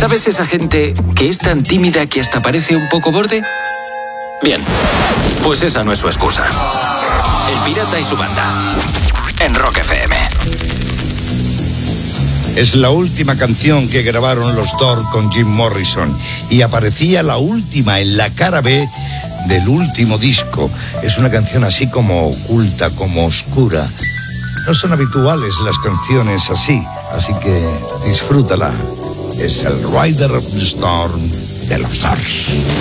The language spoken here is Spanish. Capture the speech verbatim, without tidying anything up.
¿Sabes esa gente que es tan tímida que hasta parece un poco borde? Bien, pues esa no es su excusa. El Pirata y su banda, en Rock F M. Es la última canción que grabaron los Doors con Jim Morrison y aparecía la última en la cara B del último disco. Es una canción así como oculta, como oscura. No son habituales las canciones así, así que disfrútala. Es el Rider of the Storm de los Doors.